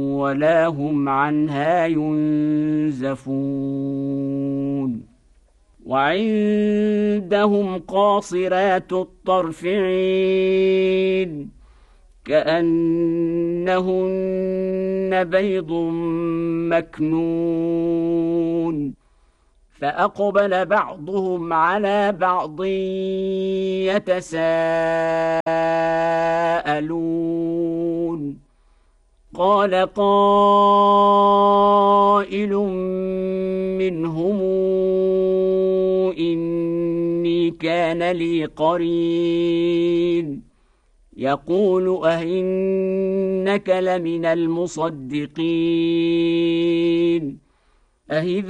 ولا هم عنها ينزفون وعندهم قاصرات الطرف عين كأنهن بيض مكنون فأقبل بعضهم على بعض يتساءلون قال قائل منهم إني كان لي قرين يقول أئنك لمن المصدقين أإذا